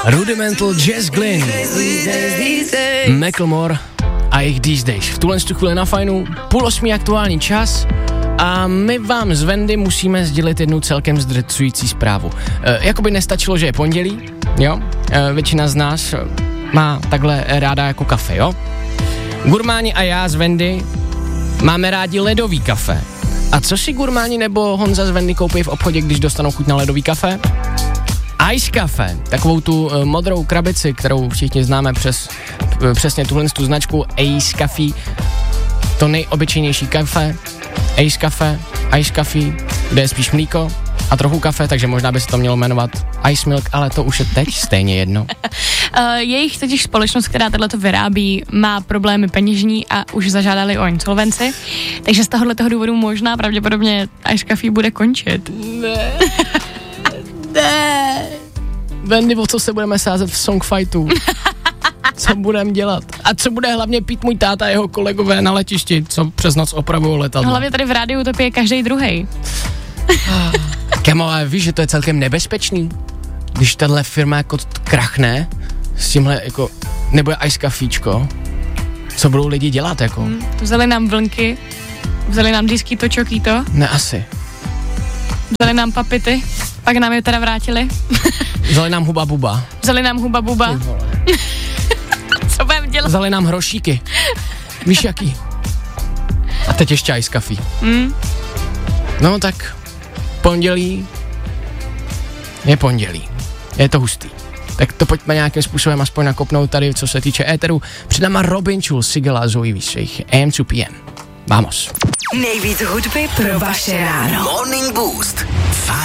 Rudimental Jazz Glynn, Macklemore a jejich These Days. V tuhle chvíli na Fajnu, 7:30 aktuální čas a my vám z Vendy musíme sdělit jednu celkem zdrcující zprávu. Jakoby nestačilo, že je pondělí, jo? Většina z nás má takhle ráda jako kafe, jo? Gurmáni a já z Vendy máme rádi ledový kafe. A co si gurmáni nebo Honza z Vendy koupí v obchodě, když dostanou chuť na ledový kafe? Ice Cafe, takovou tu modrou krabici, kterou všichni známe přesně tuhle tu značku Ace Cafe, to nejobyčejnější kafe, Ace Cafe, Ice Cafe, kde je spíš mlíko a trochu kafe, takže možná by se to mělo jmenovat Ice Milk, ale to už je teď stejně jedno. Jejich totiž společnost, která tohleto vyrábí, má problémy peněžní a už zažádali o insolvenci, takže z tohoto důvodu možná pravděpodobně Ice Cafe bude končit. Ne. Vendy, o co se budeme sázet v songfightu? Co budeme dělat? A co bude hlavně pít můj táta a jeho kolegové na letišti, co přes noc opravují letadlo? Hlavně tady v rádiu to pije každý druhej. Kamo, ale víš, že to je celkem nebezpečný? Když tahle firma jako krachne s tímhle jako, nebo je Ice Cafíčko, co budou lidi dělat jako? Vzali nám vlnky, vzali nám disky to čokýto. Ne, asi. Vzali nám papity, pak nám je teda vrátili. Vzali nám huba buba. Vzali nám huba buba. Co budeme dělat? Vzali nám hrošíky. Víš jaký? A teď ještě Ice Café. No tak, pondělí je pondělí. Je to hustý. Tak to pojďme nějakým způsobem aspoň nakopnout tady, co se týče éteru. Před náma Robin Schulz, Sigala a Zoe Víšejch, AM to PM. Vamos. Nejvíc hudby pro vaše ráno. Morning Boost.